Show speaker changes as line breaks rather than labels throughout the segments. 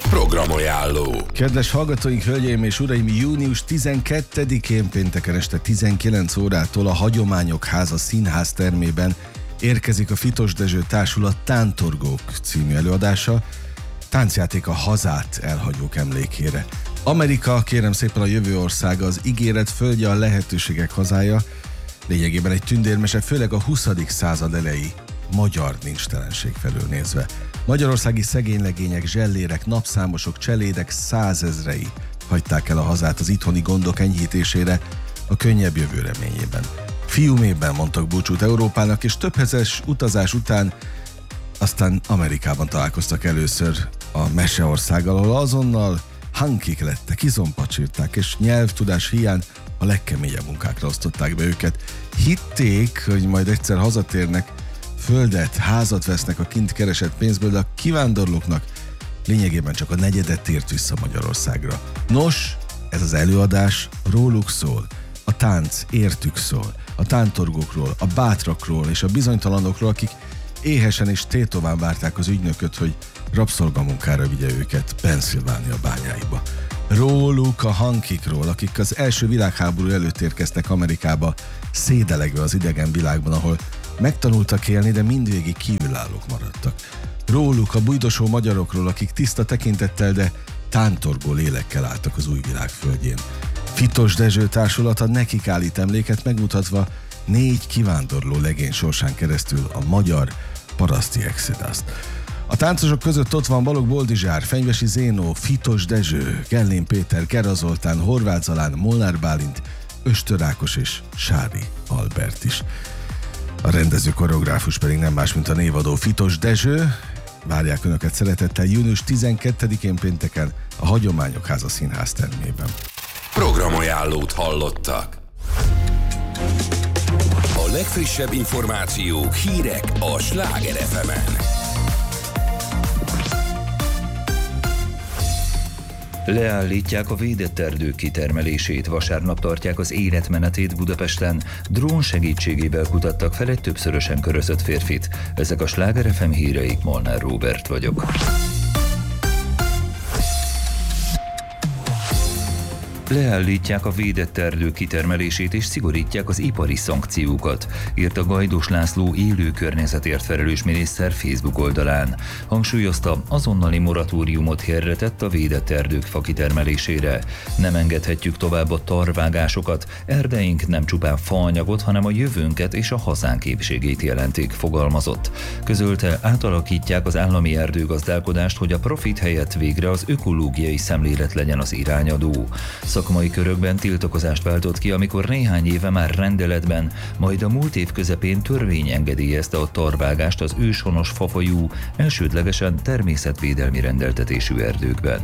Programajánló.
Kedves hallgatóink, hölgyeim és uraim, június 12-én pénteken este 19 órától a Hagyományok Háza színház termében érkezik a Fitos Dezső Társulat Tántorgók című előadása, táncjáték a hazát elhagyók emlékére. Amerika, kérem szépen, a jövő országa, az ígéret földje, a lehetőségek hazája, lényegében egy tündérmese, főleg a 20. század elejé magyar nincstelenség felől nézve. Magyarországi szegénylegények, zsellérek, napszámosok, cselédek százezrei hagyták el a hazát az itthoni gondok enyhítésére a könnyebb jövő reményében. Fiumében mondtak búcsút Európának, és több hetes utazás után aztán Amerikában találkoztak először a Meseországgal, ahol azonnal hankik lettek, izompacsírták, és nyelvtudás hiány a legkeményebb munkákra osztották be őket. Hitték, hogy majd egyszer hazatérnek, földet, házat vesznek a kint keresett pénzből, de a kivándorlóknak lényegében csak a negyedet tért vissza Magyarországra. Nos, ez az előadás róluk szól. A tánc értük szól. A tántorgókról, a bátrakról és a bizonytalanokról, akik éhesen és tétován várták az ügynököt, hogy rabszolgamunkára vigye őket Pennsylvania bányáiba. Róluk, a hankikról, akik az első világháború előtt érkeztek Amerikába, szédelegve az idegen világban, ahol megtanultak élni, de mindvégig kívülállók maradtak. Róluk, a bujdosó magyarokról, akik tiszta tekintettel, de tántorgó lélekkel álltak az új világ földjén. Fitos Dezső Társulata nekik állít emléket, megmutatva 4 kivándorló legény sorsán keresztül a magyar paraszti exoduszt. A táncosok között ott van Balogh Boldizsár, Fenyvesi Zénó, Fitos Dezső, Gellén Péter, Gera Zoltán, Horváth Zalán, Molnár Bálint, Östör Ákos és Sári Albert is. A rendező koreográfus pedig nem más, mint a névadó Fitos Dezső. Várják Önöket szeretettel június 12-én pénteken a Hagyományok Háza színház termében.
Programajánlót hallottak. A legfrissebb információk, hírek a Sláger FM-en.
Leállítják a védett erdők kitermelését, vasárnap tartják az életmenetét Budapesten, drón segítségével kutattak fel egy többszörösen körözött férfit. Ezek a Sláger FM híreik, Molnár Róbert vagyok. Leállítják a védett erdők kitermelését és szigorítják az ipari szankciókat, írta Gajdos László élő környezetért felelős miniszter Facebook oldalán. Hangsúlyozta, azonnali moratóriumot hirdetett a védett erdők fakitermelésére. Nem engedhetjük tovább a tarvágásokat, erdeink nem csupán faanyagot, hanem a jövőnket és a hazánk épségét jelentik, fogalmazott. Közölte, átalakítják az állami erdőgazdálkodást, hogy a profit helyett végre az ökológiai szemlélet legyen az irányadó. Szakmai körökben tiltakozást váltott ki, amikor néhány éve már rendeletben, majd a múlt év közepén törvény engedélyezte a tarvágást az őshonos fafajú, elsődlegesen természetvédelmi rendeltetésű erdőkben.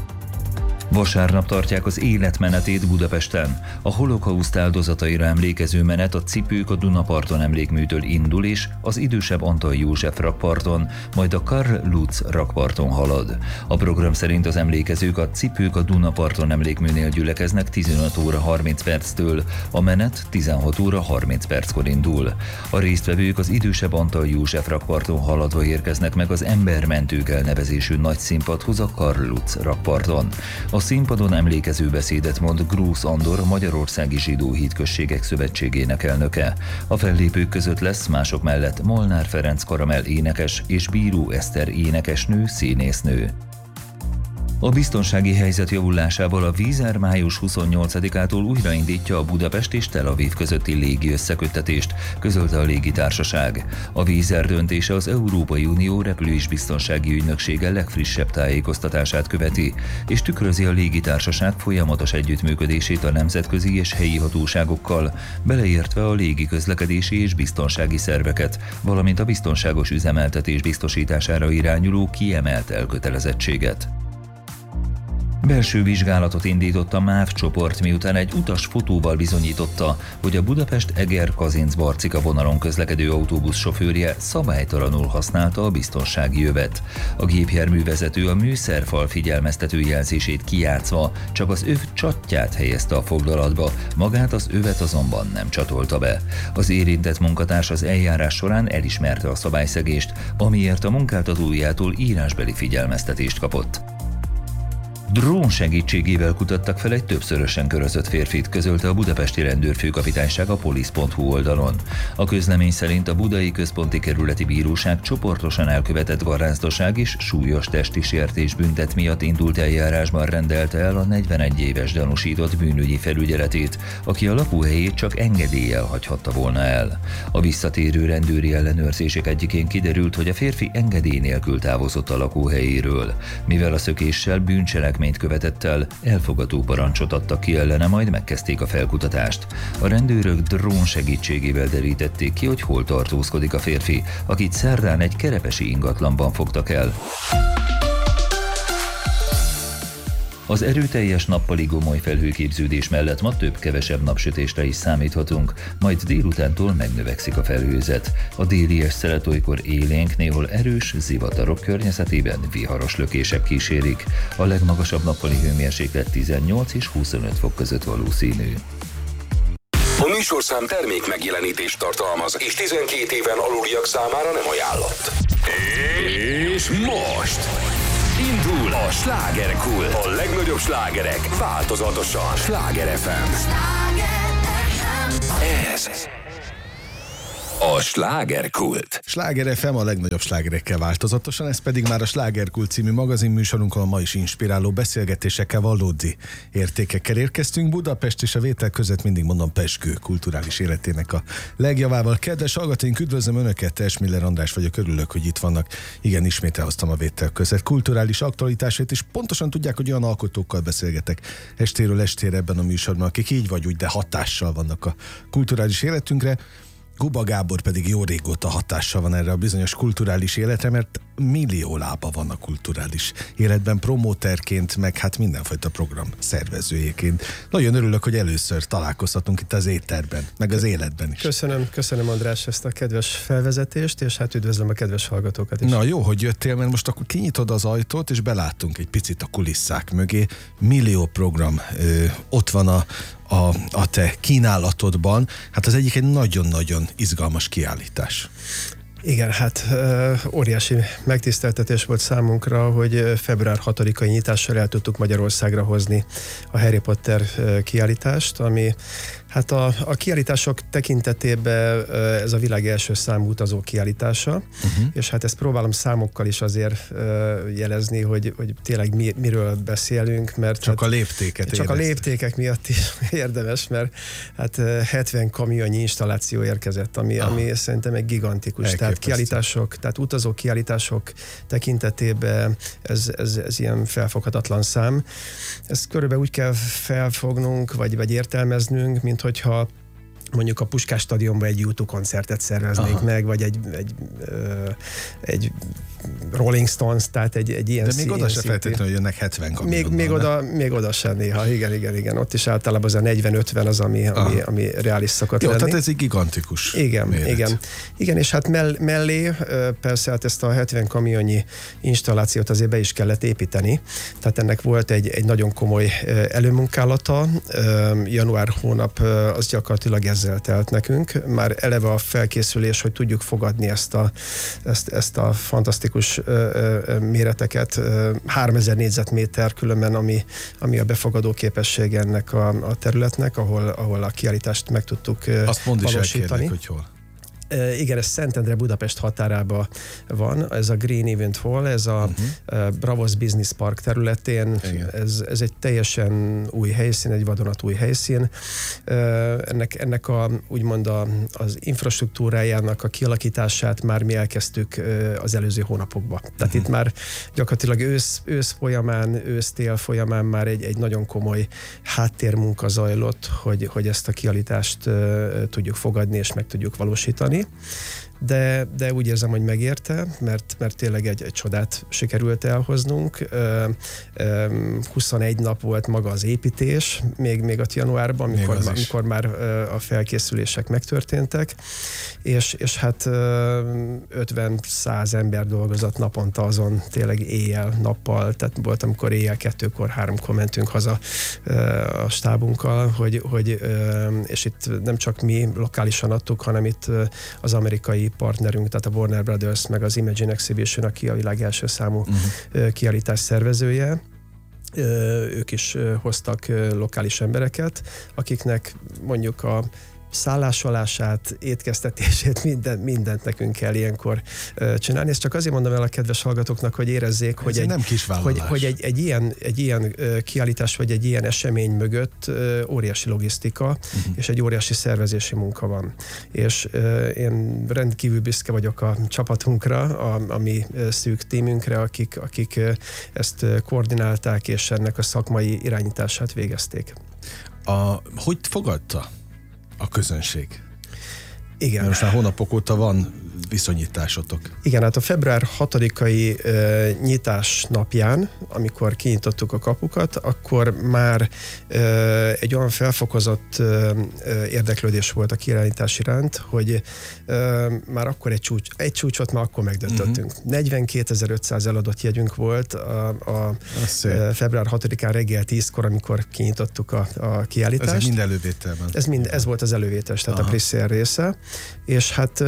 Vasárnap tartják az életmenetét Budapesten. A holokauszt áldozataira emlékező menet a Cipők a Dunaparton emlékműtől indul, és az idősebb Antal József rakparton, majd a Karl Lutz rakparton halad. A program szerint az emlékezők a Cipők a Dunaparton emlékműnél gyülekeznek 15 óra 30 perctől, a menet 16 óra 30 perckor indul. A résztvevők az idősebb Antal József rakparton haladva érkeznek meg az Embermentők elnevezésű nagy színpadhoz a Karl Lutz rakparton. A színpadon emlékező beszédet mond Grósz Andor, a Magyarországi Zsidó Hitközségek Szövetségének elnöke. A fellépők között lesz mások mellett Molnár Ferenc Karamell énekes és Bíró Eszter énekesnő, színésznő. A biztonsági helyzet javulásával a Wizz Air május 28-ától újraindítja a Budapest és Tel Aviv közötti légi összeköttetést, közölte a légitársaság. A Wizz Air döntése az Európai Unió repülésbiztonsági ügynöksége legfrissebb tájékoztatását követi, és tükrözi a légitársaság folyamatos együttműködését a nemzetközi és helyi hatóságokkal, beleértve a légiközlekedési és biztonsági szerveket, valamint a biztonságos üzemeltetés biztosítására irányuló kiemelt elkötelezettséget. Belső vizsgálatot indított a MÁV csoport, miután egy utas fotóval bizonyította, hogy a Budapest-Eger-Kazinc-Barcika vonalon közlekedő autóbusz sofőrje szabálytalanul használta a biztonsági övet. A gépjárművezető a műszerfal figyelmeztető jelzését kijátszva csak az öv csatját helyezte a foglalatba, magát az övet azonban nem csatolta be. Az érintett munkatárs az eljárás során elismerte a szabályszegést, amiért a munkáltatójától írásbeli figyelmeztetést kapott. Drón segítségével kutattak fel egy többszörösen körözött férfit, közölte a budapesti rendőrfőkapitányság a polisz.hu oldalon. A közlemény szerint a Budai Központi Kerületi Bíróság csoportosan elkövetett varázsdaság és súlyos testi sértés büntet miatt indult eljárásban rendelte el a 41 éves gyanúsított bűnügyi felügyeletét, aki a lakóhelyét csak engedéllyel hagyhatta volna el. A visszatérő rendőri ellenőrzések egyikén kiderült, hogy a férfi engedély nélkül távozott a lakóhelyéről. Mivel a szökéssel bűncselekményt követett el, elfogató parancsot adtak ki ellene, majd megkezdték a felkutatást. A rendőrök drón segítségével derítették ki, hogy hol tartózkodik a férfi, akit szerdán egy kerepesi ingatlanban fogtak el. Az erőteljes nappali gomoly felhőképződés mellett ma több-kevesebb napsütésre is számíthatunk, majd délutántól megnövekszik a felhőzet. A déli szelet olykor élénk, néhol erős zivatarok környezetében viharos lökések kísérik. A legmagasabb nappali hőmérséklet 18 és 25 fok között valószínű.
A műsorszám termék megjelenítést tartalmaz, és 12 éven aluliak számára nem ajánlott. És most indul a Slágerkult. A legnagyobb slágerek változatosan. Sláger FM. Ez a Slágerkult.
Sláger FM a legnagyobb slágerekkel változatosan, ez pedig már a Slágerkult című magazinműsorunkon ma is inspiráló beszélgetésekkel, valódi értékekkel érkeztünk. Budapest és a vétel között mindig mondom pezsgő kulturális életének a legjavával. Kedves hallgatóink, üdvözlöm Önöket, Esmiller András vagyok, örülök, hogy itt vannak. Igen, ismét elhoztam a vétel között kulturális aktualitásait, és pontosan tudják, hogy olyan alkotókkal beszélgetek estéről estére ebben a műsorban, akik így vagy úgy, de hatással vannak a kulturális életünkre. Guba Gábor pedig jó régóta hatással van erre a bizonyos kulturális életre, mert millió lába van a kulturális életben, promóterként, meg hát mindenfajta program szervezőjéként. Nagyon örülök, hogy először találkozhatunk itt az éterben, meg az életben is.
Köszönöm András ezt a kedves felvezetést, és hát üdvözlöm a kedves hallgatókat is.
Na jó, hogy jöttél, mert most akkor kinyitod az ajtót, és beláttunk egy picit a kulisszák mögé. Millió program ott van a te kínálatodban. Hát az egyik egy nagyon-nagyon izgalmas kiállítás.
Igen, hát óriási megtiszteltetés volt számunkra, hogy február 6-ai nyitással el tudtuk Magyarországra hozni a Harry Potter kiállítást, ami hát a kiállítások tekintetében ez a világ első számú utazó kiállítása, és hát ezt próbálom számokkal is azért jelezni, hogy tényleg miről beszélünk, mert
csak hát, a léptéket
csak a léptékek miatt is érdemes, mert hát 70 kamionnyi installáció érkezett, ami szerintem egy gigantikus. Tehát kiállítások, tehát utazó kiállítások tekintetében ez ilyen felfoghatatlan szám. Ezt körülbelül úgy kell felfognunk, vagy értelmeznünk, mint hogyha mondjuk a Puskás stadionban egy U2 koncertet szerveznék meg, vagy egy Rolling Stones, tehát egy ilyen
de még oda se feltétlenül jönnek 70 kamionban.
Még oda sem néha, igen. Ott is általában az a 40-50 az, ami reális szokott lenni.
Tehát ez egy gigantikus
méret. Igen, és hát mellé persze hát ezt a 70 kamionnyi installációt azért be is kellett építeni. Tehát ennek volt egy nagyon komoly előmunkálata. Január hónap az gyakorlatilag ezzel telt nekünk. Már eleve a felkészülés, hogy tudjuk fogadni ezt a fantasztikus méreteket, 3000 négyzetméter különben, ami a befogadó képesség ennek a területnek, ahol a kiállítást meg tudtuk
azt mondd is
valósítani.
Elkérlek, hogy hol.
Igen, ez Szentendre Budapest határában van, ez a Green Event Hall, ez a Bravos Business Park területén, ez egy teljesen új helyszín, egy vadonatúj helyszín. Ennek úgymond az infrastruktúrájának a kialakítását már mi elkezdtük az előző hónapokban. Tehát itt már gyakorlatilag ősz-tél folyamán már egy nagyon komoly háttérmunka zajlott, hogy ezt a kiállítást tudjuk fogadni és meg tudjuk valósítani. De úgy érzem, hogy megérte, mert tényleg egy csodát sikerült elhoznunk. 21 nap volt maga az építés, még ott januárban, amikor már a felkészülések megtörténtek, és hát 50-100 ember dolgozott naponta azon, tényleg éjjel-nappal, tehát volt, amikor éjjel 2-kor, 3-kor mentünk haza a stábunkkal, és itt nem csak mi lokálisan adtuk, hanem itt az amerikai partnerünk, tehát a Warner Brothers, meg az Imagine Exhibition, aki a világ első számú kiállítás szervezője. ők is hoztak lokális embereket, akiknek mondjuk a szállásolását, étkeztetését, mindent nekünk kell ilyenkor csinálni. Ezt csak azért mondom el a kedves hallgatóknak, hogy érezzék, hogy egy ilyen kiállítás, vagy egy ilyen esemény mögött óriási logisztika, és egy óriási szervezési munka van. És én rendkívül büszke vagyok a csapatunkra, a mi szűk tímünkre, akik ezt koordinálták, és ennek a szakmai irányítását végezték.
Hogy fogadta a közönség?
Igen.
Most már hónapok óta van viszonyításotok.
Igen, hát a február 6-ai nyitás napján, amikor kinyitottuk a kapukat, akkor már egy olyan felfokozott érdeklődés volt a kiállítás iránt, hogy már akkor egy csúcsot már akkor megdöntöttünk. 42.500 eladott jegyünk volt a február 6-án reggel 10-kor, amikor kinyitottuk a kiállítást.
Ez mind elővételben.
Ez volt az elővétes, tehát a pre-sale része. És hát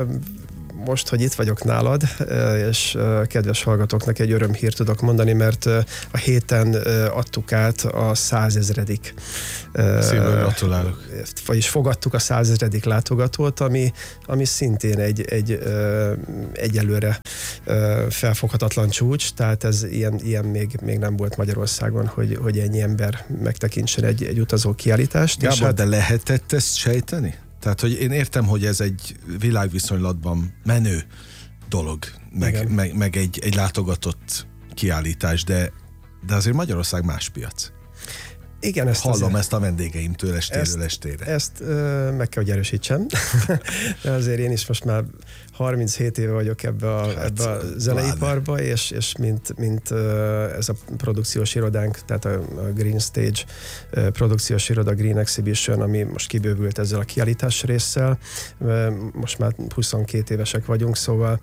most, hogy itt vagyok nálad, és kedves hallgatóknak egy örömhírt tudok mondani, mert a héten adtuk át a 100 000.
Szívből gratulálok.
Vagyis fogadtuk a 100 000. Látogatót, ami szintén egy egyelőre felfoghatatlan csúcs, tehát ez ilyen még nem volt Magyarországon, hogy ennyi ember megtekintsen egy utazó kiállítást.
Gábor, de lehetett ezt sejteni? Tehát, hogy én értem, hogy ez egy világviszonylatban menő dolog, meg egy látogatott kiállítás, de azért Magyarország más piac.
Igen,
hallom ezt a vendégeimtől estéről estére.
Ezt meg kell, hogy erősítsem. De azért én is most már 37 éve vagyok ebbe a zeneiparba, és mint ez a produkciós irodánk, tehát a Green Stage produkciós iroda, Green Exhibition, ami most kibővült ezzel a kiállítás résszel. Most már 22 évesek vagyunk, szóval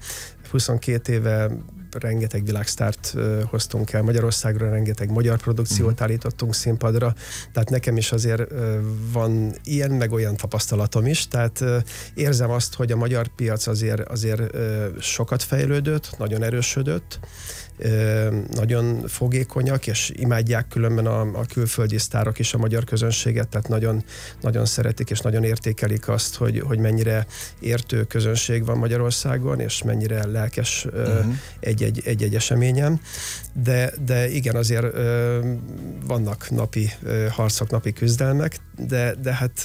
22 éve rengeteg világsztárt hoztunk el Magyarországra, rengeteg magyar produkciót állítottunk színpadra, tehát nekem is azért van ilyen, meg olyan tapasztalatom is, tehát érzem azt, hogy a magyar piac azért sokat fejlődött, nagyon erősödött, nagyon fogékonyak, és imádják különben a külföldi sztárok is a magyar közönséget, tehát nagyon, nagyon szeretik és nagyon értékelik azt, hogy mennyire értő közönség van Magyarországon, és mennyire lelkes egy-egy eseményen. De igen, azért vannak napi harcok, napi küzdelmek, de hát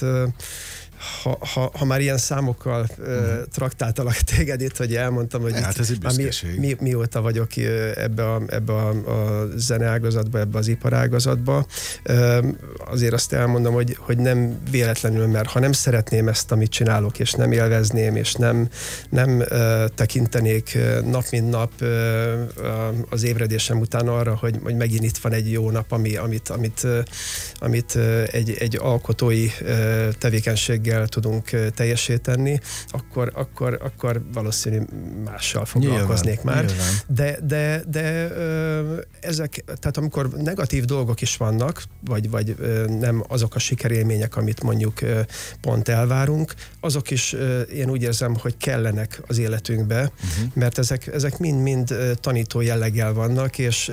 ha már ilyen számokkal traktáltalak téged itt, hogy elmondtam, hogy
hát
mióta vagyok ebbe a zeneágazatba, ebbe az iparágazatba, azért azt elmondom, hogy nem véletlenül, mert ha nem szeretném ezt, amit csinálok, és nem élvezném, és nem tekintenék nap mint nap az ébredésem után arra, hogy megint itt van egy jó nap, amit egy alkotói tevékenység tudunk teljesíteni, akkor valószínű mással foglalkoznék már. De ezek, tehát amikor negatív dolgok is vannak, vagy nem azok a sikerélmények, amit mondjuk pont elvárunk, azok is én úgy érzem, hogy kellenek az életünkbe, mert ezek mind tanító jelleggel vannak, és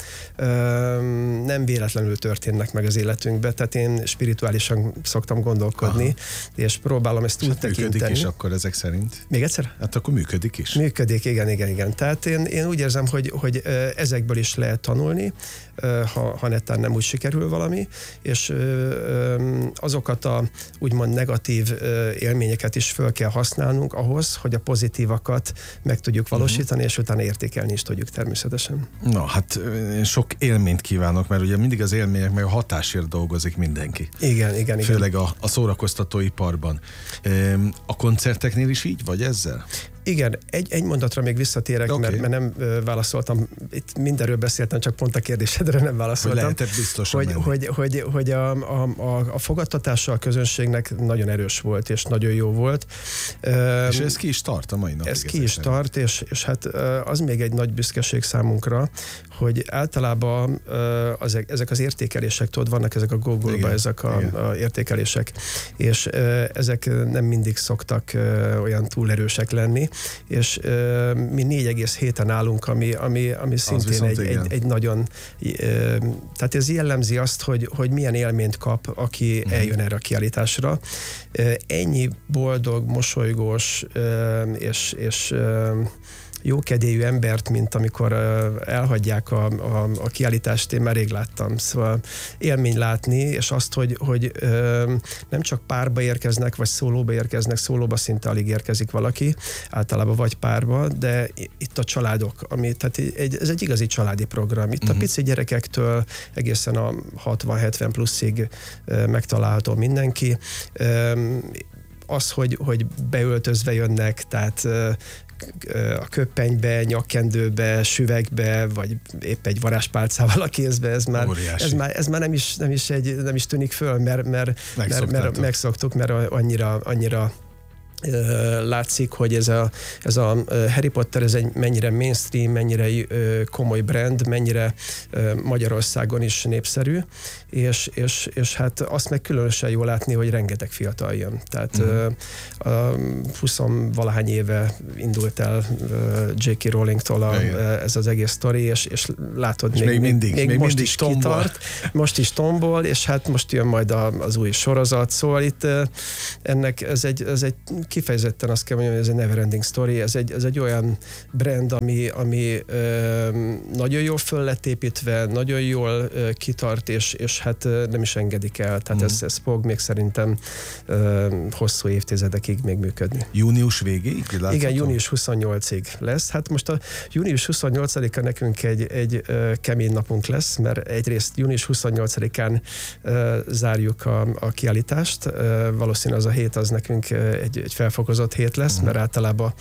nem véletlenül történnek meg az életünkbe, tehát én spirituálisan szoktam gondolkodni, és próbálom ezt úgy tekinteni.
Működik is akkor ezek szerint?
Még egyszer?
Hát akkor működik is.
Működik, igen. Tehát én úgy érzem, hogy ezekből is lehet tanulni, ha netán nem úgy sikerül valami, és azokat a úgymond negatív élményeket is föl kell használnunk ahhoz, hogy a pozitívakat meg tudjuk valósítani, és utána értékelni is tudjuk természetesen.
Na, hát én sok élményt kívánok, mert ugye mindig az élmények meg a hatásért dolgozik mindenki.
Igen.
Főleg a szórakoztatóiparban. A koncerteknél is így vagy ezzel?
Igen, egy mondatra még visszatérek,
Okay.
mert nem válaszoltam, itt mindenről beszéltem, csak pont a kérdésedre nem válaszoltam.
Hogy lehetett biztosan
hogy a fogadtatása a közönségnek nagyon erős volt, és nagyon jó volt.
És ez ki is tart a mai napig?
Ez ki is tart, és hát az még egy nagy büszkeség számunkra, hogy általában ezek az értékelések, tudod, vannak ezek a Google-ba ezek a értékelések, és ezek nem mindig szoktak olyan túl erősek lenni, és mi 4,7-en állunk, ami szintén egy nagyon, tehát ez jellemzi azt, hogy milyen élményt kap, aki eljön erre a kiállításra. Ennyi boldog, mosolygós és jókedélyű embert, mint amikor elhagyják a kiállítást, én már rég láttam. Szóval élmény látni, és azt, hogy nem csak párba érkeznek, vagy szólóba érkeznek, szólóba szinte alig érkezik valaki, általában vagy párba, de itt a családok, tehát ez egy igazi családi program. Itt a pici gyerekektől egészen a 60-70 pluszig megtalálható mindenki. Az, hogy beöltözve jönnek, tehát a köppenybe, nyakkendőbe, süvegbe, vagy épp egy varázspálcával a kézbe, ez már nem is tűnik föl, mert megszoktuk, mert annyira látszik, hogy ez a Harry Potter ez egy mennyire mainstream, mennyire komoly brand, mennyire Magyarországon is népszerű, és hát azt meg különösen jól látni, hogy rengeteg fiatal jön. Tehát 20-valahány éve indult el J.K. Rowlingtól ez az egész sztori, és látod, még most is kitart, most is tombol, és hát most jön majd az új sorozat, szóval itt ennek ez egy kifejezetten azt kell mondjam, hogy ez egy neverending story, ez egy olyan brand, ami nagyon jól föl lett építve, nagyon jól kitart, és hát nem is engedik el. Tehát ez fog még szerintem hosszú évtizedekig még működni.
Június végéig?
Igen, június 28-ig lesz. Hát most a június 28-a nekünk egy kemény napunk lesz, mert egyrészt június 28-án zárjuk a kiállítást. Valószínűleg az a hét az nekünk egy felfokozott hét lesz, mert általában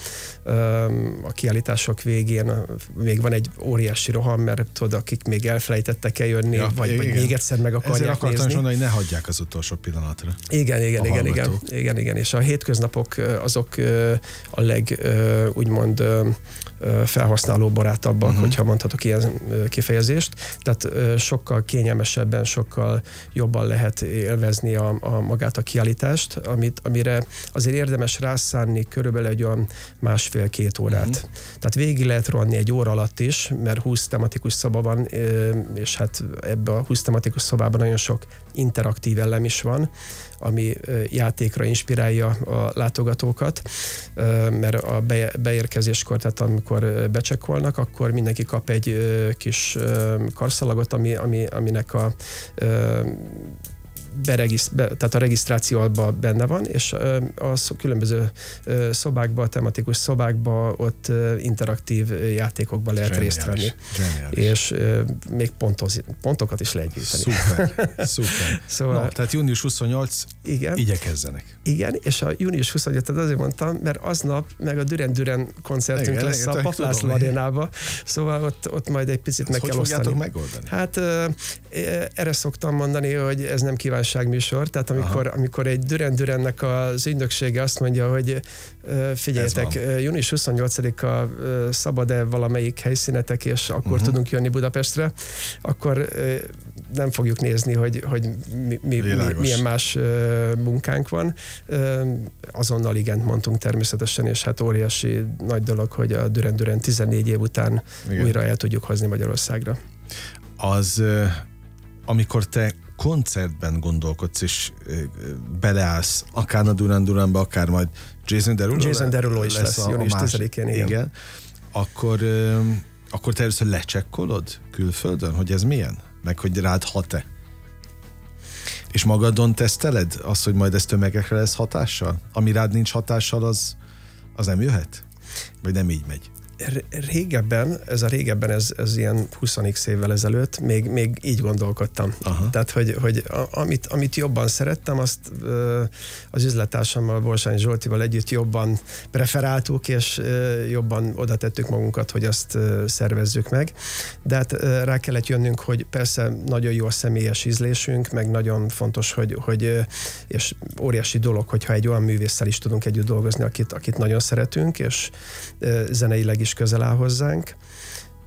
a kiállítások végén még van egy óriási roham, mert tudod, akik még elfelejtettek eljönni, vagy még egyszer meg akarják
ezért akartam
nézni.
mondani, hogy ne hagyják az utolsó pillanatra.
Igen. És a hétköznapok azok a úgymond felhasználóbarátabbak, hogyha mondhatok ilyen kifejezést. Tehát sokkal kényelmesebben, sokkal jobban lehet élvezni magát a kiállítást, amire azért érdemes rászánni körülbelül egy olyan 1,5-2 órát. Tehát végig lehet rohanni egy óra alatt is, mert 20 tematikus szoba van, és hát ebben a 20 tematikus szobában nagyon sok interaktív elem is van, ami játékra inspirálja a látogatókat, mert a beérkezéskor, tehát amikor becsekkolnak, akkor mindenki kap egy kis karszalagot, aminek tehát a regisztrációban benne van, és a különböző szobákban, tematikus szobákban ott interaktív játékokban lehet részt venni. És még pontokat is lehet gyűjteni.
Szuper.
Szóval,
tehát június 28, igen, igyekezzenek.
Igen, és a június 28-et azért mondtam, mert aznap meg a Düren koncertünk lesz a Papp László arénában, szóval ott majd egy picit meg kell osztani.
Hogy fogjátok megoldani?
Hát erre szoktam mondani, hogy ez nem kívánságműsor, tehát amikor egy Dürennek az ügynöksége azt mondja, hogy figyeljetek, június 28-a szabad-e valamelyik helyszínetek, és akkor tudunk jönni Budapestre, akkor nem fogjuk nézni, hogy milyen más munkánk van. Azonnal igent mondtunk természetesen, és hát óriási nagy dolog, hogy a Düren 14 év után újra el tudjuk hozni Magyarországra.
Amikor te koncertben gondolkodsz, és beleállsz akár a Duranbe, akár majd Jason Derulo
is lesz június 10-én.
Igen. Akkor te először lecsekkolod külföldön, hogy ez milyen? Meg hogy rád hat-e? És magadon teszteled azt, hogy majd ez tömegekre lesz hatással? Ami rád nincs hatással, az nem jöhet? Vagy nem így megy?
Régebben, ez ilyen 20x évvel ezelőtt, még így gondolkodtam. Aha. Tehát, hogy amit jobban szerettem, azt az üzlettársammal, Borsányi Zsoltival együtt jobban preferáltuk, és jobban oda tettük magunkat, hogy azt szervezzük meg. De hát rá kellett jönnünk, hogy persze nagyon jó a személyes ízlésünk, meg nagyon fontos, hogy és óriási dolog, hogyha egy olyan művésszel is tudunk együtt dolgozni, akit nagyon szeretünk, és zeneileg is közel áll hozzánk,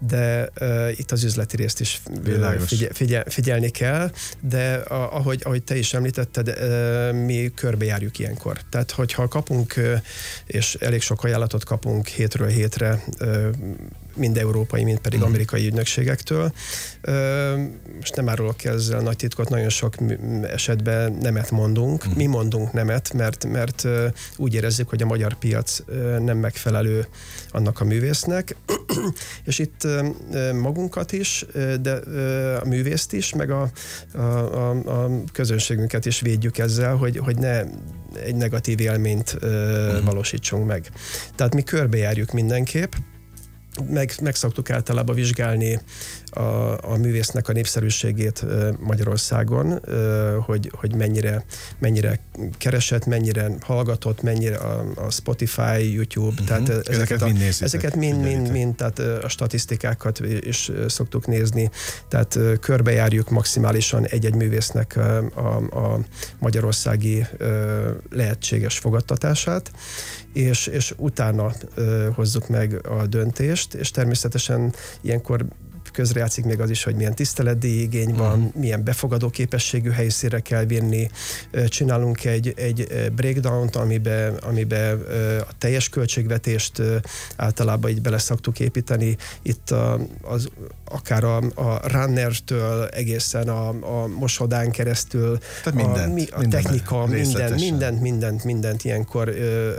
de itt az üzleti részt is figyelni kell, de ahogy te is említetted, mi körbejárjuk ilyenkor. Tehát, hogyha kapunk, és elég sok ajánlatot kapunk hétről hétre, mind európai, mind pedig amerikai ügynökségektől. Most nem árulok ezzel nagy titkot, nagyon sok esetben nemet mondunk. Mi mondunk nemet, mert úgy érezzük, hogy a magyar piac nem megfelelő annak a művésznek, és itt magunkat is, de a művészt is, meg a közönségünket is védjük ezzel, hogy ne egy negatív élményt valósítsunk meg. Tehát mi körbejárjuk mindenképp, meg szoktuk általában vizsgálni a művésznek a népszerűségét Magyarországon, hogy mennyire keresett, mennyire hallgatott, mennyire a Spotify, YouTube, tehát ezeket mind, tehát a statisztikákat is szoktuk nézni, tehát körbejárjuk maximálisan egy-egy művésznek a magyarországi lehetséges fogadtatását, és utána hozzuk meg a döntést, és természetesen ilyenkor közrejátszik még az is, hogy milyen tiszteletdíj igény van, milyen befogadó képességű helyszínre kell vinni. Csinálunk egy breakdown-t, amiben a teljes költségvetést általában így bele szoktuk építeni. Itt akár a runnertől egészen a mosodán keresztül, a technika, mindent ilyenkor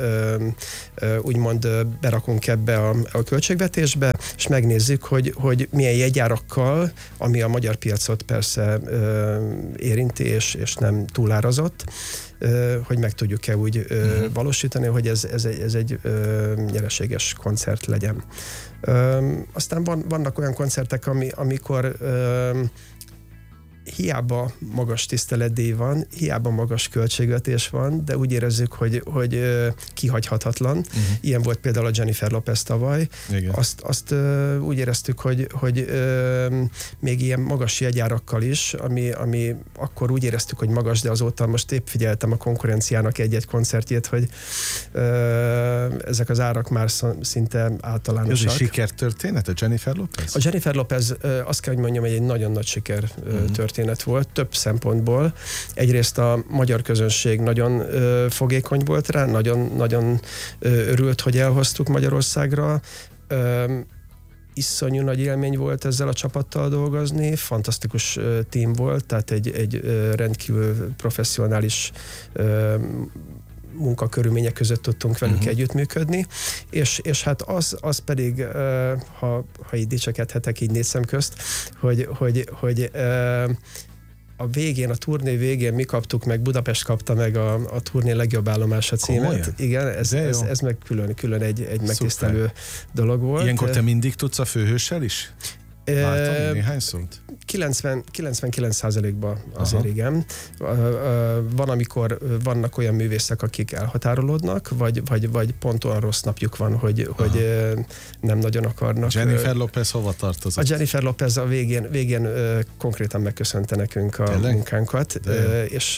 úgymond berakunk ebbe a költségvetésbe, és megnézzük, hogy milyen jegyárakkal, ami a magyar piacot persze érinti, és nem túlárazott, hogy meg tudjuk-e úgy valósítani, hogy ez egy nyereséges koncert legyen. Aztán vannak olyan koncertek, amikor hiába magas tiszteletdíj van, hiába magas költségvetés van, de úgy érezzük, hogy kihagyhatatlan. Ilyen volt például a Jennifer Lopez tavaly. Azt úgy éreztük, hogy még ilyen magas jegyárakkal is, ami akkor úgy éreztük, hogy magas, de azóta most épp figyeltem a konkurenciának egy-egy koncertjét, hogy ezek az árak már szinte általánosak.
Ez egy sikertörténet, a Jennifer Lopez?
A Jennifer Lopez, azt kell, hogy mondjam, hogy egy nagyon nagy siker történet volt, több szempontból. Egyrészt a magyar közönség nagyon fogékony volt rá, nagyon örült, hogy elhoztuk Magyarországra. Iszonyú nagy élmény volt ezzel a csapattal dolgozni, fantasztikus tím volt, tehát egy rendkívül professzionális munkakörülmények között tudtunk velük együttműködni, és hát az pedig, ha így dicsekedhetek így négy szem közt, hogy a végén, a turné végén mi kaptuk meg, Budapest kapta meg a turné legjobb állomása címet.
Komolyan?
Igen, ez meg külön egy megtisztelő dolog volt.
Ilyenkor te mindig tudsz a főhőssel is? Látom néhány szót? 99%-ban azért igen. Van, amikor vannak olyan művészek, akik elhatárolódnak, vagy pont olyan rossz napjuk van, hogy nem nagyon akarnak. Jennifer Lopez hova tartozott?
A Jennifer Lopez a végén konkrétan megköszönte nekünk a munkánkat, és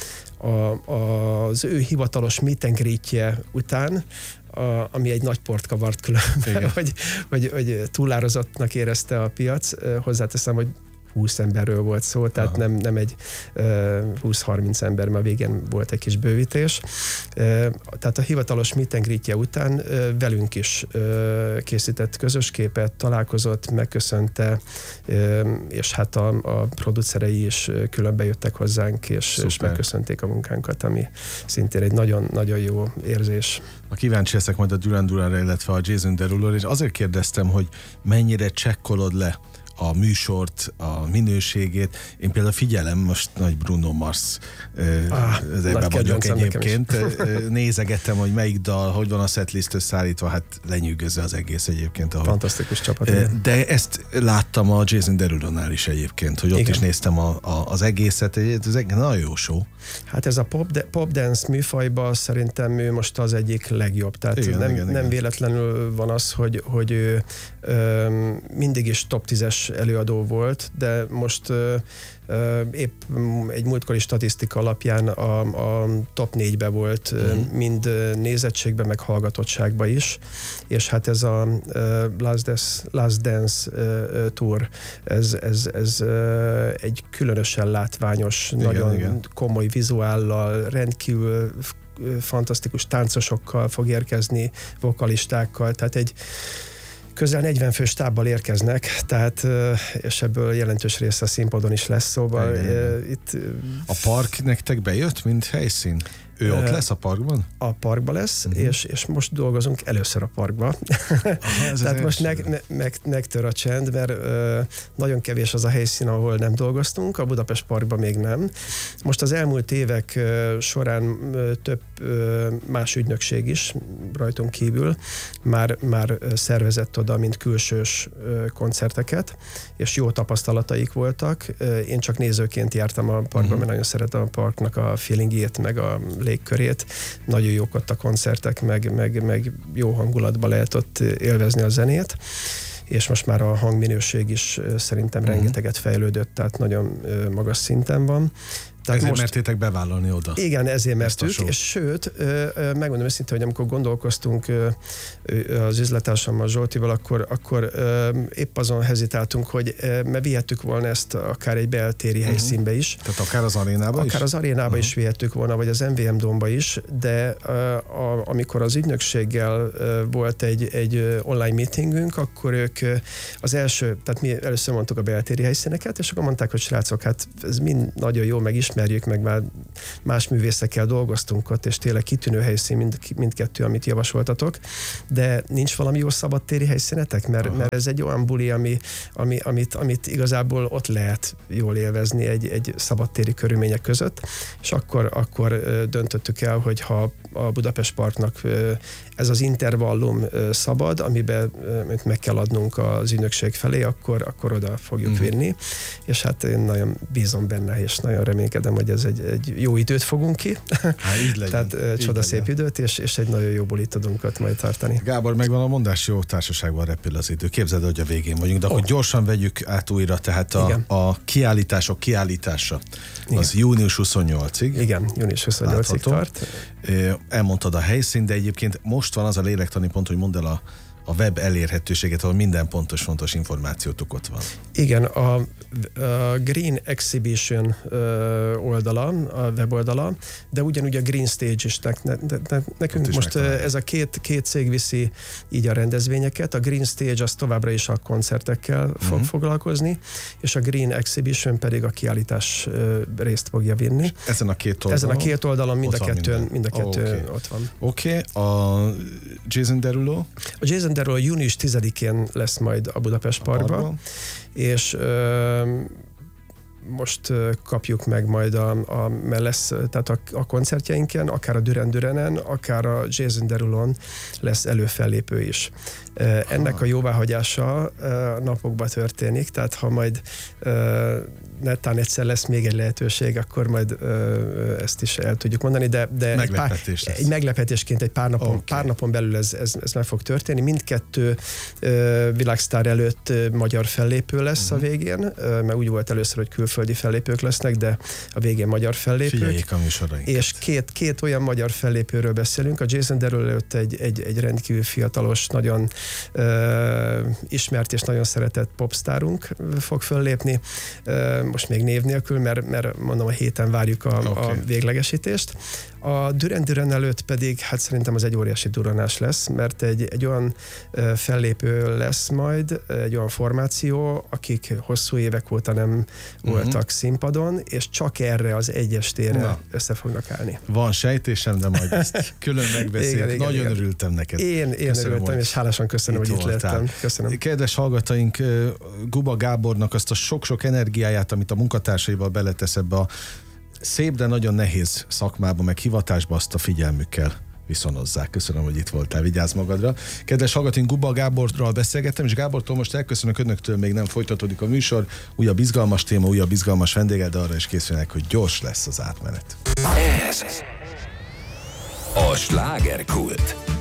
az ő hivatalos meet and greetje után, ami egy nagy port kavart különben, hogy túlárazottnak érezte a piac. Hozzáteszem, hogy 20 emberről volt szó, tehát nem egy 20-30 ember, mert végén volt egy kis bővítés. Tehát a hivatalos meet and greetje után velünk is készített közös képet, találkozott, megköszönte, és hát a producerei is külön bejöttek hozzánk, és megköszönték a munkánkat, ami szintén egy nagyon-nagyon jó érzés.
Kíváncsi leszek majd a Duran Duranra, illetve a Jason Derulo-ra, és azért kérdeztem, hogy mennyire csekkolod le a műsort, a minőségét. Én például figyelem, most nagy Bruno Mars ebben vagyok egyébként. Nézegettem, hogy melyik dal, hogy van a setlist összeállítva, hát lenyűgöző az egész egyébként.
Fantasztikus csapat.
De ezt láttam a Jason Derulonál is egyébként, hogy ott is néztem az egészet, ez egy nagyon jó show.
Hát ez a pop dance műfajban szerintem ő most az egyik legjobb. Tehát nem véletlenül van az, hogy ő mindig is top 10-es előadó volt, de most épp egy múltkori statisztika alapján a top 4-be volt, mind nézettségben, meg hallgatottságban is, és hát ez a Last Dance Tour, ez egy különösen látványos, nagyon komoly vizuállal, rendkívül fantasztikus táncosokkal fog érkezni, vokalistákkal, tehát egy közel 40 fős stábbal érkeznek, tehát, és ebből jelentős része a színpadon is lesz, szóval itt...
A park nektek bejött, mint helyszín? Ő ott lesz a parkban?
A parkban lesz, és most dolgozunk először a parkban. Tehát most megtör a csend, mert nagyon kevés az a helyszín, ahol nem dolgoztunk, a Budapest Parkban még nem. Most az elmúlt évek során több más ügynökség is rajtunk kívül már szervezett oda, mint külsős koncerteket, és jó tapasztalataik voltak. Én csak nézőként jártam a parkban, mert nagyon szeretem a parknak a feelingjét, meg a légkörét. Nagyon jók ott a koncertek, meg jó hangulatban lehet ott élvezni a zenét, és most már a hangminőség is szerintem rengeteget fejlődött, tehát nagyon magas szinten van.
Tehát ezért mertétek bevállalni oda.
Igen, ezért mertük, és sőt, megmondom őszintén, hogy amikor gondolkoztunk az üzletársammal, Zsoltival, akkor épp azon hezitáltunk, hogy vihettük volna ezt akár egy beltéri helyszínbe is.
Tehát akár az arénába is?
Akár az arénába is vihettük volna, vagy az MVM Domba is, de amikor az ügynökséggel volt egy online meetingünk, akkor ők az első, tehát mi először mondtuk a beltéri helyszíneket, és akkor mondták, hogy srácok, hát ez mind nagyon jó, megismerjük, meg már más művészekkel dolgoztunk ott, és tényleg kitűnő helyszín mindkettő, amit javasoltatok, de nincs valami jó szabadtéri helyszínetek? Mert ez egy olyan buli, amit igazából ott lehet jól élvezni egy szabadtéri körülmények között, és akkor döntöttük el, hogy ha a Budapest Parknak ez az intervallum szabad, amiben meg kell adnunk az ügynökség felé, akkor oda fogjuk vinni, és hát én nagyon bízom benne, és nagyon reménykedem, hogy ez egy jó időt fogunk ki.
Így legyen.
Tehát csodaszép időt, és egy nagyon jó bulit tudunk ott majd tartani.
Gábor, megvan a mondás, jó társaságban repül az idő. Képzeld, hogy a végén vagyunk, de akkor gyorsan vegyük át újra, tehát a kiállítások kiállítása. Igen. Az június 28-ig.
Igen, június 28-ig tart.
Elmondtad a helyszínt, de egyébként most van az a lélektani pont, hogy mondd el a web elérhetőséget, ahol minden fontos információtok ott van.
Igen, a Green Exhibition oldala, a weboldala, de ugyanúgy a Green Stage is. Nekünk is most ez a két cég viszi így a rendezvényeket. A Green Stage az továbbra is a koncertekkel fog foglalkozni, és a Green Exhibition pedig a kiállítás részt fogja vinni.
Ezen a két oldalon
mind a kettő ott van.
Oké. A Jason Derulo?
A Jason Derulo június 10-én lesz majd a Budapest Parkban, és most kapjuk meg majd mert lesz, tehát a koncertjeinken, akár a Duran Duranen, akár a Jason Derulon lesz előfellépő is. Ennek a jóváhagyása napokban történik, tehát ha majd netán egyszer lesz még egy lehetőség, akkor majd ezt is el tudjuk mondani, de egy meglepetésként egy pár napon belül ez meg fog történni. Mindkettő világsztár előtt magyar fellépő lesz a végén, mert úgy volt először, hogy külföldi fellépők lesznek, de a végén magyar fellépők.
Figyeljék a műsorainkat.
És két olyan magyar fellépőről beszélünk. A Jason Derulo előtt egy rendkívül fiatalos, nagyon ismert és nagyon szeretett popstárunk fog föllépni. Most még név nélkül, mert mondom, a héten várjuk a véglegesítést. A Duran Duran előtt pedig, hát szerintem az egy óriási duranás lesz, mert egy olyan fellépő lesz majd, egy olyan formáció, akik hosszú évek óta nem voltak színpadon, és csak erre az egy estére össze fognak állni.
Van sejtésem, de majd ezt külön megbeszéljük. Nagyon örültem neked.
Én örültem, és hálásan köszönöm, hogy itt lettem. Köszönöm.
Kedves hallgatóink, Guba Gábornak azt a sok-sok energiáját, amit a munkatársaival beletesz ebbe a szép, de nagyon nehéz szakmába, meg hivatásba, azt a figyelmükkel viszonozzák. Köszönöm, hogy itt voltál, vigyázz magadra. Kedves hallgatóink, Guba Gáborral beszélgettem, és Gábortól most elköszönök, önöktől még nem folytatódik a műsor. Újabb izgalmas téma, újabb izgalmas vendéggel, de arra is készülnek, hogy gyors lesz az átmenet.
Ez a Slágerkult.